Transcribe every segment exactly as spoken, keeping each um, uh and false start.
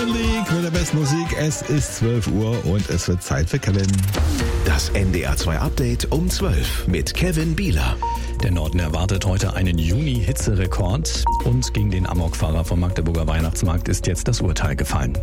Kevin League mit der besten Musik. Es ist zwölf Uhr und es wird Zeit für Kevin. Das N D R zwei Update um zwölf mit Kevin Bieler. Der Norden erwartet heute einen Juni-Hitzerekord und gegen den Amokfahrer vom Magdeburger Weihnachtsmarkt ist jetzt das Urteil gefallen.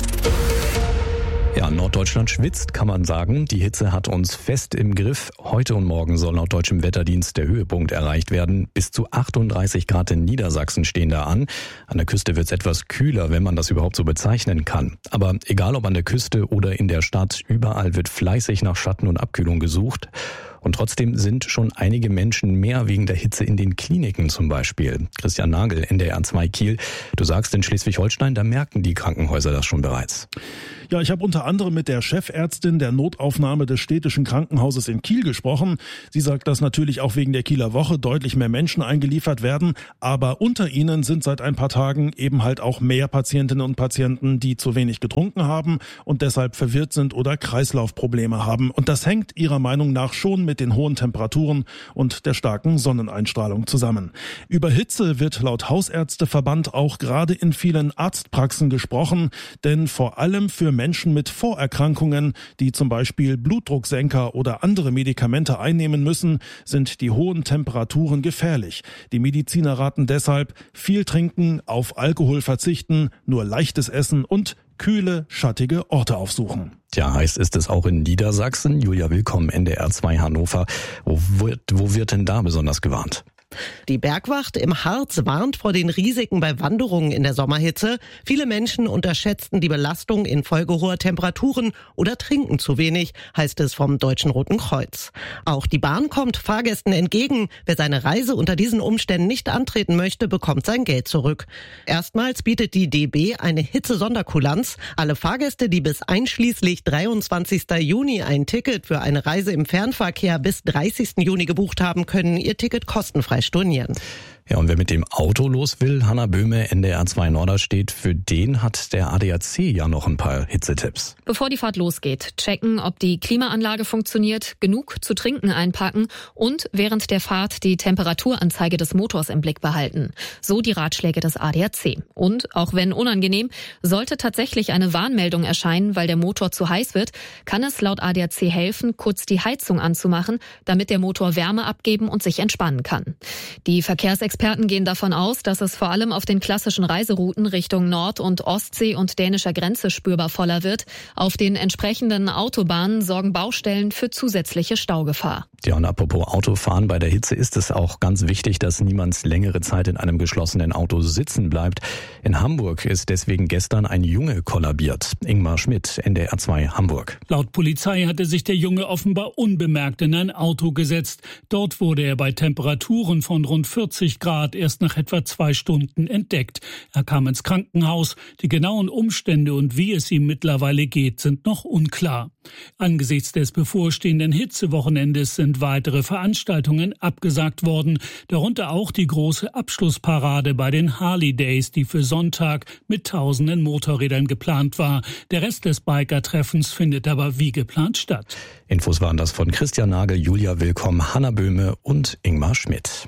Ja, Norddeutschland schwitzt, kann man sagen. Die Hitze hat uns fest im Griff. Heute und morgen soll laut deutschem Wetterdienst der Höhepunkt erreicht werden. Bis zu achtunddreißig Grad in Niedersachsen stehen da an. An der Küste wird es etwas kühler, wenn man das überhaupt so bezeichnen kann. Aber egal ob an der Küste oder in der Stadt, überall wird fleißig nach Schatten und Abkühlung gesucht. Und trotzdem sind schon einige Menschen mehr wegen der Hitze in den Kliniken zum Beispiel. Christian Nagel, N D R zwei Kiel. Du sagst, in Schleswig-Holstein, da merken die Krankenhäuser das schon bereits. Ja, ich habe unter anderem mit der Chefärztin der Notaufnahme des städtischen Krankenhauses in Kiel gesprochen. Sie sagt, dass natürlich auch wegen der Kieler Woche deutlich mehr Menschen eingeliefert werden. Aber unter ihnen sind seit ein paar Tagen eben halt auch mehr Patientinnen und Patienten, die zu wenig getrunken haben und deshalb verwirrt sind oder Kreislaufprobleme haben. Und das hängt ihrer Meinung nach schon mit den hohen Temperaturen und der starken Sonneneinstrahlung zusammen. Über Hitze wird laut Hausärzteverband auch gerade in vielen Arztpraxen gesprochen, denn vor allem für Menschen mit Vorerkrankungen, die zum Beispiel Blutdrucksenker oder andere Medikamente einnehmen müssen, sind die hohen Temperaturen gefährlich. Die Mediziner raten deshalb, viel trinken, auf Alkohol verzichten, nur leichtes Essen und kühle, schattige Orte aufsuchen. Tja, heiß ist es auch in Niedersachsen. Julia, willkommen, N D R zwei Hannover. Wo wird, wo wird denn da besonders gewarnt? Die Bergwacht im Harz warnt vor den Risiken bei Wanderungen in der Sommerhitze. Viele Menschen unterschätzten die Belastung infolge hoher Temperaturen oder trinken zu wenig, heißt es vom Deutschen Roten Kreuz. Auch die Bahn kommt Fahrgästen entgegen. Wer seine Reise unter diesen Umständen nicht antreten möchte, bekommt sein Geld zurück. Erstmals bietet die D B eine Hitze-Sonderkulanz. Alle Fahrgäste, die bis einschließlich dreiundzwanzigsten Juni ein Ticket für eine Reise im Fernverkehr bis dreißigsten Juni gebucht haben, können ihr Ticket kostenfrei stornieren. Ja, und wer mit dem Auto los will, Hanna Böhme, N D R zwei Norderstedt, für den hat der A D A C ja noch ein paar Hitzetipps. Bevor die Fahrt losgeht, checken, ob die Klimaanlage funktioniert, genug zu trinken einpacken und während der Fahrt die Temperaturanzeige des Motors im Blick behalten. So die Ratschläge des A D A C. Und, auch wenn unangenehm, sollte tatsächlich eine Warnmeldung erscheinen, weil der Motor zu heiß wird, kann es laut A D A C helfen, kurz die Heizung anzumachen, damit der Motor Wärme abgeben und sich entspannen kann. Die Verkehrsexperten gehen davon aus, dass es vor allem auf den klassischen Reiserouten Richtung Nord- und Ostsee und dänischer Grenze spürbar voller wird. Auf den entsprechenden Autobahnen sorgen Baustellen für zusätzliche Staugefahr. Ja, und apropos Autofahren, bei der Hitze ist es auch ganz wichtig, dass niemand längere Zeit in einem geschlossenen Auto sitzen bleibt. In Hamburg ist deswegen gestern ein Junge kollabiert. Ingmar Schmidt, N D R zwei Hamburg. Laut Polizei hatte sich der Junge offenbar unbemerkt in ein Auto gesetzt. Dort wurde er bei Temperaturen von rund vierzig Grad erst nach etwa zwei Stunden entdeckt. Er kam ins Krankenhaus. Die genauen Umstände und wie es ihm mittlerweile geht, sind noch unklar. Angesichts des bevorstehenden Hitzewochenendes sind weitere Veranstaltungen abgesagt worden, darunter auch die große Abschlussparade bei den Harley Days, die für Sonntag mit tausenden Motorrädern geplant war. Der Rest des Biker-Treffens findet aber wie geplant statt. Infos waren das von Christian Nagel, Julia Willkomm, Hanna Böhme und Ingmar Schmidt.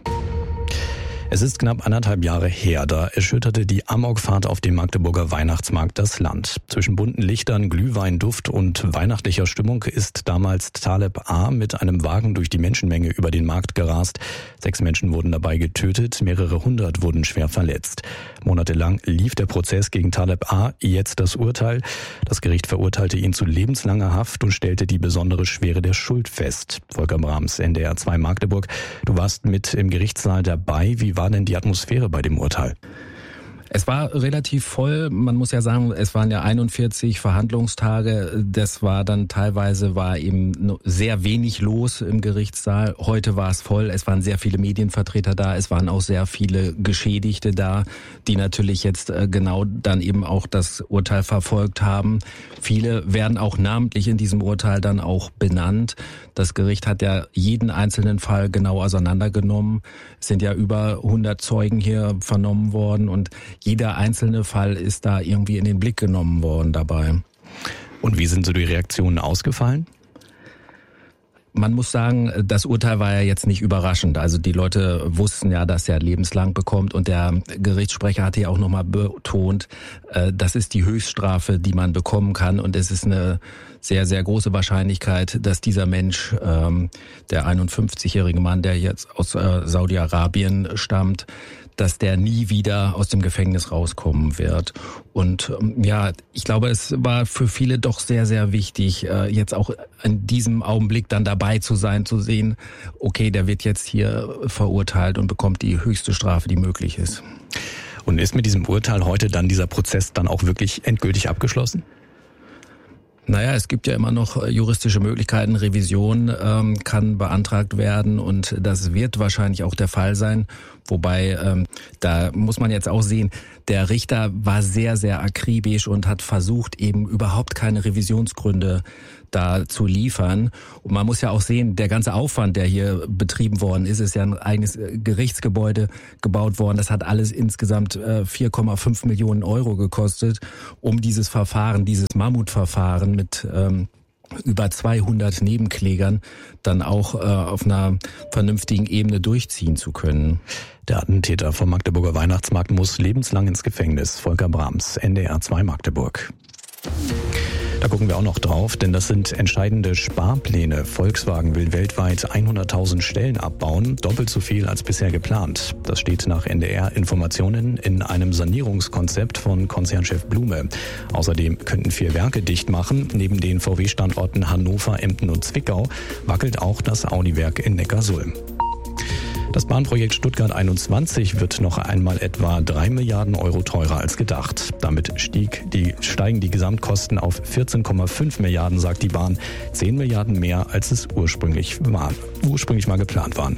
Es ist knapp anderthalb Jahre her, da erschütterte die Amokfahrt auf dem Magdeburger Weihnachtsmarkt das Land. Zwischen bunten Lichtern, Glühweinduft und weihnachtlicher Stimmung ist damals Taleb A. mit einem Wagen durch die Menschenmenge über den Markt gerast. Sechs Menschen wurden dabei getötet, mehrere hundert wurden schwer verletzt. Monatelang lief der Prozess gegen Taleb A., jetzt das Urteil. Das Gericht verurteilte ihn zu lebenslanger Haft und stellte die besondere Schwere der Schuld fest. Volker Brahms, N D R zwei Magdeburg. Du warst mit im Gerichtssaal dabei. Wie war denn die Atmosphäre bei dem Urteil? Es war relativ voll. Man muss ja sagen, es waren ja einundvierzig Verhandlungstage. Das war dann teilweise war eben sehr wenig los im Gerichtssaal. Heute war es voll. Es waren sehr viele Medienvertreter da. Es waren auch sehr viele Geschädigte da, die natürlich jetzt genau dann eben auch das Urteil verfolgt haben. Viele werden auch namentlich in diesem Urteil dann auch benannt. Das Gericht hat ja jeden einzelnen Fall genau auseinandergenommen. Es sind ja über hundert Zeugen hier vernommen worden und jeder einzelne Fall ist da irgendwie in den Blick genommen worden dabei. Und wie sind so die Reaktionen ausgefallen? Man muss sagen, das Urteil war ja jetzt nicht überraschend. Also die Leute wussten ja, dass er lebenslang bekommt und der Gerichtssprecher hatte ja auch nochmal betont, das ist die Höchststrafe, die man bekommen kann und es ist eine sehr, sehr große Wahrscheinlichkeit, dass dieser Mensch, der einundfünfzigjährige Mann, der jetzt aus Saudi-Arabien stammt, dass der nie wieder aus dem Gefängnis rauskommen wird. Und ja, ich glaube, es war für viele doch sehr, sehr wichtig, jetzt auch in diesem Augenblick dann dabei zu sein, zu sehen, okay, der wird jetzt hier verurteilt und bekommt die höchste Strafe, die möglich ist. Und ist mit diesem Urteil heute dann dieser Prozess dann auch wirklich endgültig abgeschlossen? Naja, es gibt ja immer noch juristische Möglichkeiten. Revision ähm, kann beantragt werden und das wird wahrscheinlich auch der Fall sein. Wobei, ähm, da muss man jetzt auch sehen, der Richter war sehr, sehr akribisch und hat versucht, eben überhaupt keine Revisionsgründe da zu liefern. Und man muss ja auch sehen, der ganze Aufwand, der hier betrieben worden ist, ist ja ein eigenes Gerichtsgebäude gebaut worden. Das hat alles insgesamt vier Komma fünf Millionen Euro gekostet, um dieses Verfahren, dieses Mammutverfahren mit ähm, über zweihundert Nebenklägern dann auch äh, auf einer vernünftigen Ebene durchziehen zu können. Der Attentäter vom Magdeburger Weihnachtsmarkt muss lebenslang ins Gefängnis. Volker Brahms, N D R zwei Magdeburg. Da gucken wir auch noch drauf, denn das sind entscheidende Sparpläne. Volkswagen will weltweit hunderttausend Stellen abbauen, doppelt so viel als bisher geplant. Das steht nach N D R-Informationen in einem Sanierungskonzept von Konzernchef Blume. Außerdem könnten vier Werke dicht machen. Neben den V W-Standorten Hannover, Emden und Zwickau wackelt auch das Audi-Werk in Neckarsulm. Das Bahnprojekt Stuttgart einundzwanzig wird noch einmal etwa drei Milliarden Euro teurer als gedacht. Damit stieg die, steigen die Gesamtkosten auf vierzehn Komma fünf Milliarden, sagt die Bahn. zehn Milliarden mehr, als es ursprünglich, war, ursprünglich mal geplant waren.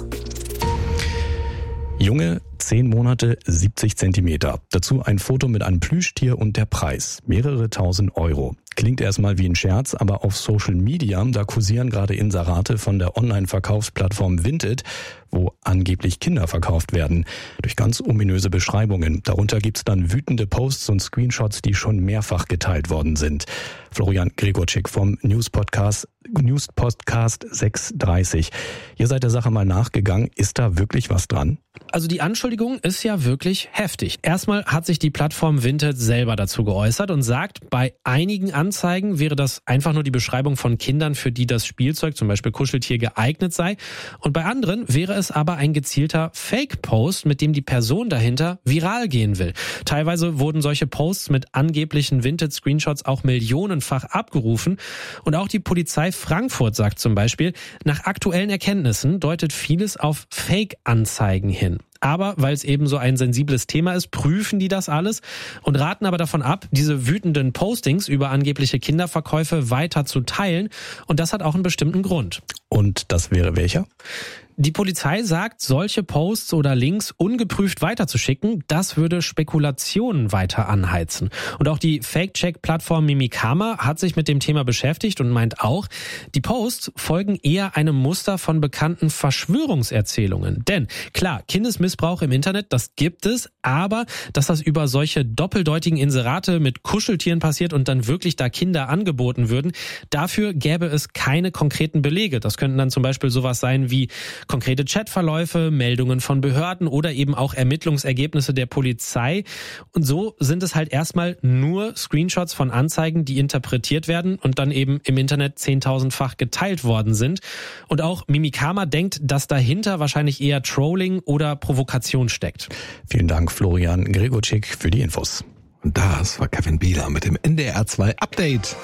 Junge, zehn Monate, siebzig Zentimeter. Dazu ein Foto mit einem Plüschtier und der Preis. Mehrere tausend Euro. Klingt erstmal wie ein Scherz, aber auf Social Media, da kursieren gerade Inserate von der Online-Verkaufsplattform Vinted, wo angeblich Kinder verkauft werden. Durch ganz ominöse Beschreibungen. Darunter gibt's dann wütende Posts und Screenshots, die schon mehrfach geteilt worden sind. Florian Gregorczyk vom News-Podcast News Podcast sechs dreißig. Ihr seid der Sache mal nachgegangen. Ist da wirklich was dran? Also die Anschuldigung ist ja wirklich heftig. Erstmal hat sich die Plattform Vinted selber dazu geäußert und sagt, bei einigen Anzeigen wäre das einfach nur die Beschreibung von Kindern, für die das Spielzeug, zum Beispiel Kuscheltier, geeignet sei. Und bei anderen wäre es aber ein gezielter Fake-Post, mit dem die Person dahinter viral gehen will. Teilweise wurden solche Posts mit angeblichen Vinted-Screenshots auch millionenfach abgerufen. Und auch die Polizei Frankfurt sagt zum Beispiel, nach aktuellen Erkenntnissen deutet vieles auf Fake-Anzeigen hin. Aber weil es eben so ein sensibles Thema ist, prüfen die das alles und raten aber davon ab, diese wütenden Postings über angebliche Kinderverkäufe weiter zu teilen. Und das hat auch einen bestimmten Grund. Und das wäre welcher? Die Polizei sagt, solche Posts oder Links ungeprüft weiterzuschicken, das würde Spekulationen weiter anheizen. Und auch die Fake-Check-Plattform Mimikama hat sich mit dem Thema beschäftigt und meint auch, die Posts folgen eher einem Muster von bekannten Verschwörungserzählungen. Denn klar, Kindesmissbrauch im Internet, das gibt es, aber dass das über solche doppeldeutigen Inserate mit Kuscheltieren passiert und dann wirklich da Kinder angeboten würden, dafür gäbe es keine konkreten Belege. Das könnten dann zum Beispiel sowas sein wie konkrete Chatverläufe, Meldungen von Behörden oder eben auch Ermittlungsergebnisse der Polizei. Und so sind es halt erstmal nur Screenshots von Anzeigen, die interpretiert werden und dann eben im Internet zehntausendfach geteilt worden sind. Und auch Mimikama denkt, dass dahinter wahrscheinlich eher Trolling oder Provokation steckt. Vielen Dank, Florian Gregorczyk, für die Infos. Und das war Kevin Bieler mit dem N D R zwei Update.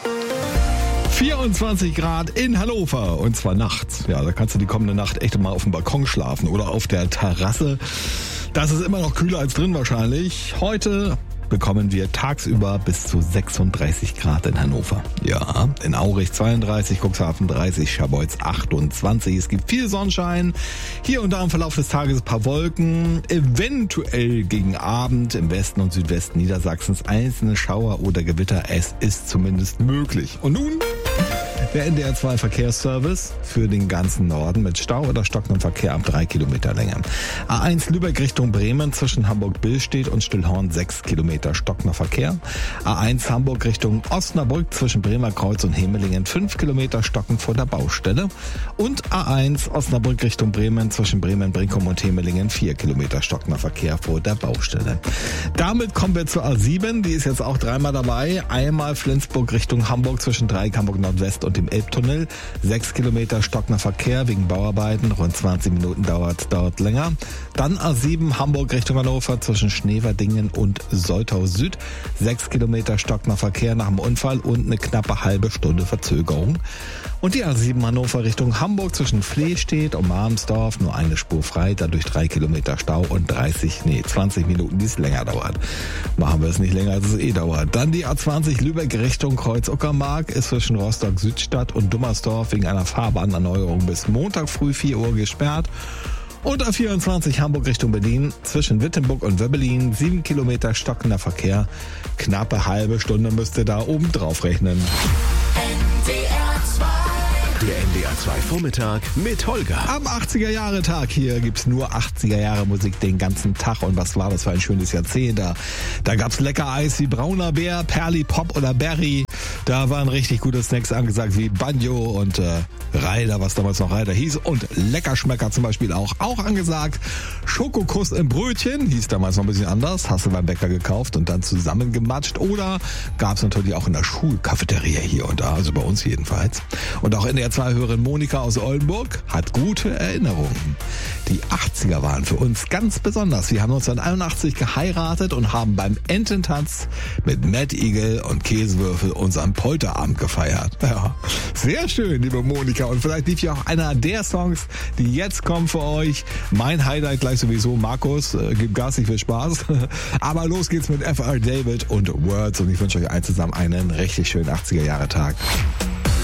vierundzwanzig Grad in Hannover und zwar nachts. Ja, da kannst du die kommende Nacht echt mal auf dem Balkon schlafen oder auf der Terrasse. Das ist immer noch kühler als drin wahrscheinlich. Heute bekommen wir tagsüber bis zu sechsunddreißig Grad in Hannover. Ja, in Aurich zweiunddreißig, Cuxhaven dreißig, Scharbeutz achtundzwanzig. Es gibt viel Sonnenschein. Hier und da im Verlauf des Tages ein paar Wolken. Eventuell gegen Abend im Westen und Südwesten Niedersachsens einzelne Schauer oder Gewitter. Es ist zumindest möglich. Und nun Der N D R zwei Verkehrsservice für den ganzen Norden mit Stau oder stockendem Verkehr ab drei Kilometer Länge. A eins Lübeck Richtung Bremen zwischen Hamburg-Billstedt und Stillhorn sechs Kilometer stockender Verkehr. A eins Hamburg Richtung Osnabrück zwischen Bremer Kreuz und Hemelingen fünf Kilometer stockend vor der Baustelle. Und A eins Osnabrück Richtung Bremen zwischen Bremen, Brinkum und Hemelingen vier Kilometer stockender Verkehr vor der Baustelle. Damit kommen wir zur A sieben, die ist jetzt auch dreimal dabei. Einmal Flensburg Richtung Hamburg zwischen Dreieck Hamburg Nordwest und dem Elbtunnel. Sechs Kilometer stockender Verkehr wegen Bauarbeiten. Rund zwanzig Minuten dauert dort länger. Dann A sieben Hamburg Richtung Hannover zwischen Schneverdingen und Soltau Süd. Sechs Kilometer stockender Verkehr nach dem Unfall und eine knappe halbe Stunde Verzögerung. Und die A sieben Hannover Richtung Hamburg zwischen Flehstedt und Marmsdorf nur eine Spur frei, dadurch drei Kilometer Stau und dreißig, nee, zwanzig Minuten, die es länger dauert. Machen wir es nicht länger, als es eh dauert. Dann die A zwanzig Lübeck Richtung Kreuz-Uckermark ist zwischen Rostock-Südstadt und Dummersdorf wegen einer Fahrbahnerneuerung bis Montag früh vier Uhr gesperrt. Und A vierundzwanzig Hamburg Richtung Berlin zwischen Wittenburg und Wöbbelin sieben Kilometer stockender Verkehr. Knappe halbe Stunde müsst ihr da oben drauf rechnen. Der N D R zwei Vormittag mit Holger. Am achtziger-Jahre-Tag hier gibt's nur achtziger-Jahre-Musik den ganzen Tag. Und was war das für ein schönes Jahrzehnt da? Da gab's lecker Eis wie Brauner Bär, Perli Pop oder Berry. Da waren richtig gute Snacks angesagt wie Banjo und äh, Reider, was damals noch Reider hieß. Und Leckerschmecker zum Beispiel auch. Auch angesagt. Schokokuss im Brötchen, hieß damals noch ein bisschen anders. Hast du beim Bäcker gekauft und dann zusammengematscht. Oder gab's natürlich auch in der Schulcafeteria hier und da, also bei uns jedenfalls. Und auch in der zwei Hörerin Monika aus Oldenburg hat gute Erinnerungen. Die achtziger waren für uns ganz besonders. Wir haben neunzehnhunderteinundachtzig geheiratet und haben beim Ententanz mit Mad Eagle und Käsewürfel unseren Polterabend gefeiert. Ja, sehr schön, liebe Monika. Und vielleicht lief ja auch einer der Songs, die jetzt kommen für euch. Mein Highlight gleich sowieso, Markus. Äh, gib Gas, ich will Spaß. Aber los geht's mit F R David und Words. Und ich wünsche euch allen zusammen einen richtig schönen achtziger-Jahre-Tag.